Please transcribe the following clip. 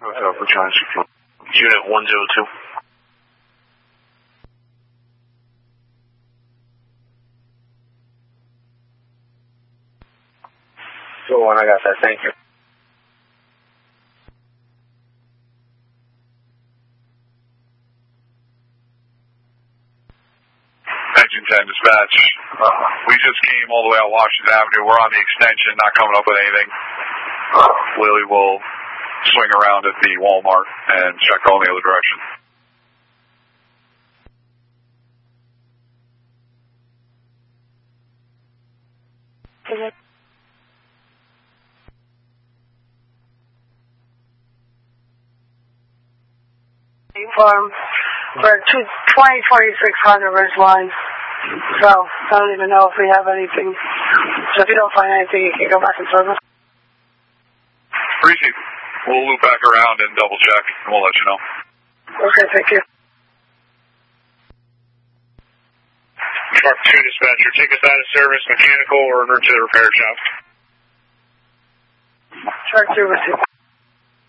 Go ahead, over charge. Unit 102. Go on, I got that, thank you. Engine 10 dispatch. We just came all the way out Washington Avenue. We're on the extension, not coming up with anything. Lily will swing around at the Walmart and check all the other direction. Farm for 2046 Honda Ridge line. So, I don't even know if we have anything. So if you don't find anything, you can go back and service. Appreciate it. We'll loop back around and double check, and we'll let you know. Okay, thank you. Truck 2 dispatcher, take us out of service, mechanical, or to the repair shop. Truck 2 with you.